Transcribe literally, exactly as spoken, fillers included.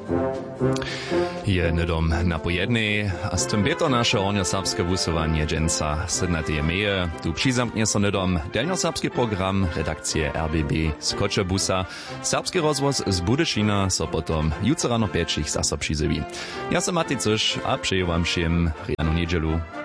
Je nydom na pojednej, a z tym bieto nasze ornio-serbskie wusowanie dżęca sydnateje meje. Tu přizamknie so nydom delnio-serbski program redakcije R B B z Koczebusa. Serbski rozvoz z Budyšina so potom jutro rano pěčich zase přizeví. Ja sam Mati Cuš a přeju vám všem rianu nedželu.